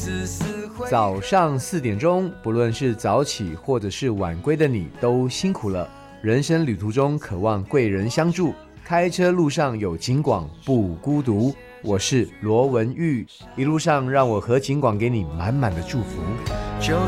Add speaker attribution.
Speaker 1: 早上4点钟，不论是早起或者是晚归的你，都辛苦了。人生旅途中渴望贵人相助，开车路上有警广不孤独。我是罗文玉，一路上让我和警广给你满满的祝福。